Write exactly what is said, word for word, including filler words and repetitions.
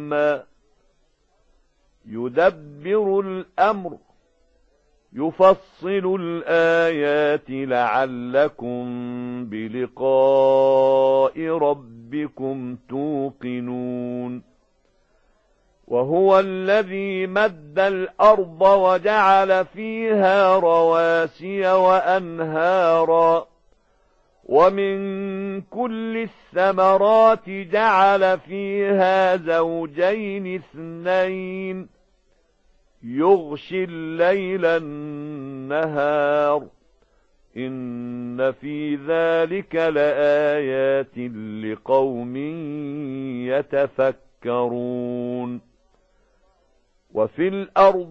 لَمًّا يُدَبِّرُ الْأَمْرَ يُفَصِّلُ الْآيَاتِ لَعَلَّكُمْ بِلِقَاءِ رَبِّكُمْ تُوقِنُونَ وَهُوَ الَّذِي مَدَّ الْأَرْضَ وَجَعَلَ فِيهَا رَوَاسِيَ وَأَنْهَارًا وَمِن كُلِّ الثَّمَرَاتِ جَعَلَ فِيهَا زَوْجَيْنِ اثْنَيْنِ يُغْشِي اللَّيْلَ النَّهَارَ إِنَّ فِي ذَلِكَ لَآيَاتٍ لِقَوْمٍ يَتَفَكَّرُونَ وَفِي الْأَرْضِ